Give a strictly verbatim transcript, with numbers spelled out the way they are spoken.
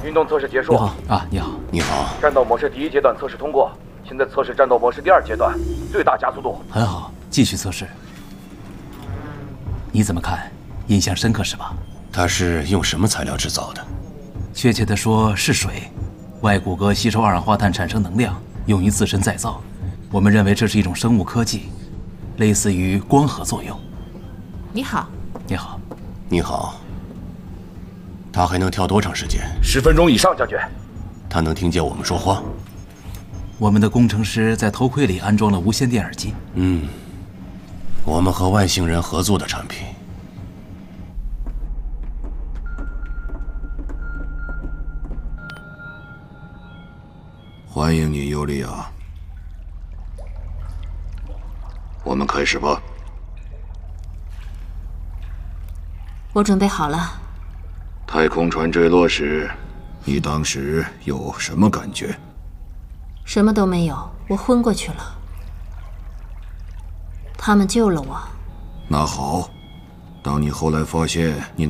运动测试结束。 你好啊，你好， 你好。 战斗模式第一阶段测试通过，现在测试战斗模式第二阶段，最大加速度。 很好，继续测试。你怎么看？印象深刻是吧？ 它是用什么材料制造的？ 确切的说是水，外骨骼吸收二氧化碳产生能量，用于自身再造。我们认为这是一种生物科技，类似于光合作用。 你好。 你好。 你好。他还能跳多长时间？ 十分钟以上，将军。 他能听见我们说话？ 我们的工程师在头盔里安装了无线电耳机。 嗯，我们和外星人合作的产品。 欢迎你，尤利亚。我们开始吧。 我准备好了。 太空船坠落时，你当时有什么感觉？ 什么都没有，我昏过去了。他们救了我。 那好，当你后来发现你